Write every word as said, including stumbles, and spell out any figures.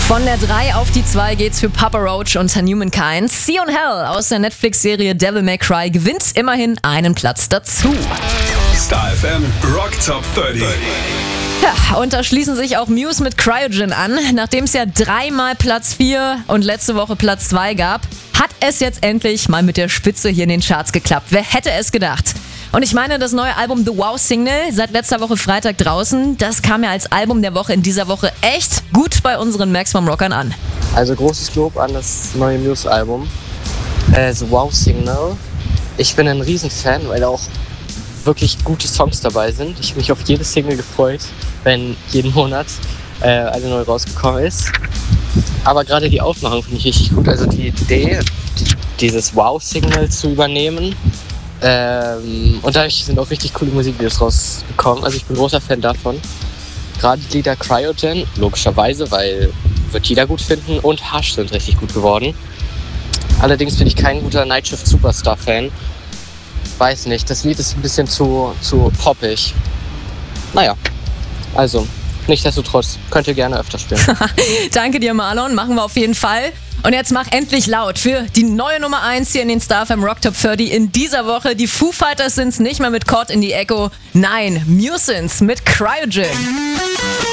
Von der drei auf die zwei geht's für Papa Roach und Humankind. Sea on Hell aus der Netflix-Serie Devil May Cry gewinnt immerhin einen Platz dazu. Star F M Rock Top dreißig. Ja, und da schließen sich auch Muse mit Cryogen an. Nachdem es ja dreimal Platz vier und letzte Woche Platz zwei gab, hat es jetzt endlich mal mit der Spitze hier in den Charts geklappt. Wer hätte es gedacht? Und ich meine, das neue Album The Wow Signal, seit letzter Woche Freitag draußen, das kam ja als Album der Woche in dieser Woche echt gut bei unseren Maximum Rockern an. Also großes Lob an das neue Muse-Album, äh, The Wow Signal. Ich bin ein Riesenfan, weil auch wirklich gute Songs dabei sind. Ich habe mich auf jede Single gefreut, wenn jeden Monat äh, eine neue rausgekommen ist. Aber gerade die Aufmachung finde ich richtig gut. Also die Idee, dieses Wow-Signal zu übernehmen. Ähm, und dadurch sind auch richtig coole Musikvideos rausgekommen. Also ich bin großer Fan davon. Gerade die Lieder Cryogen, logischerweise, weil wird jeder gut finden. Und Hush sind richtig gut geworden. Allerdings bin ich kein guter Nightshift Superstar-Fan. Weiß nicht, das Lied ist ein bisschen zu, zu poppig. Naja, also, nichtsdestotrotz, könnt ihr gerne öfter spielen. Danke dir, Marlon, machen wir auf jeden Fall. Und jetzt mach endlich laut für die neue Nummer eins hier in den Star F M Rock Top dreißig in dieser Woche. Die Foo Fighters sind's nicht mehr mit Caught in the Echo. Nein, Muse sind's mit Cryogen.